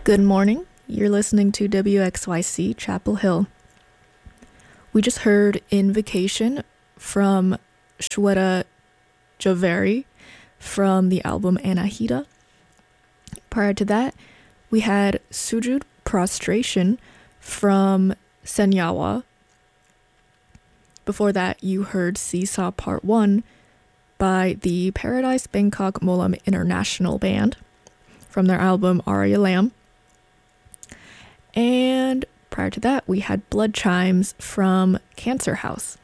Good morning. You're listening to WXYC Chapel Hill. We just heard Invocation from Shweta Javeri from the album Anahita. Prior to that, we had Sujud Prostration from Senyawa. Before that, you heard Seesaw Part 1 by the Paradise Bangkok Molam International Band from their album Arya Lamb. And prior to that, we had Blood Chimes from Cancer House.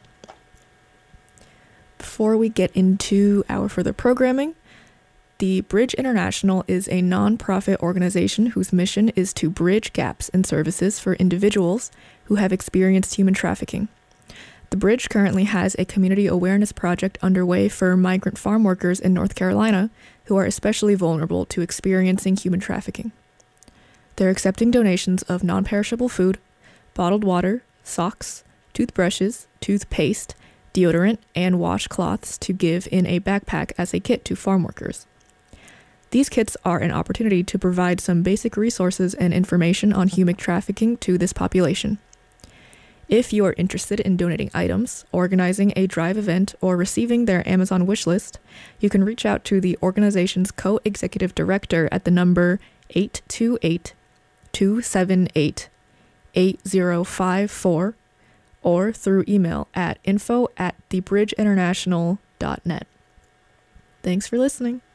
Before we get into our further programming, the Bridge International is a non-profit organization whose mission is to bridge gaps in services for individuals who have experienced human trafficking. The Bridge currently has a community awareness project underway for migrant farm workers in North Carolina who are especially vulnerable to experiencing human trafficking. They're accepting donations of non-perishable food, bottled water, socks, toothbrushes, toothpaste, deodorant, and washcloths to give in a backpack as a kit to farm workers. These kits are an opportunity to provide some basic resources and information on human trafficking to this population. If you are interested in donating items, organizing a drive event, or receiving their Amazon wish list, you can reach out to the organization's co-executive director at the number 828-278-8054 or through email at info@thebridgeinternational.net. Thanks for listening.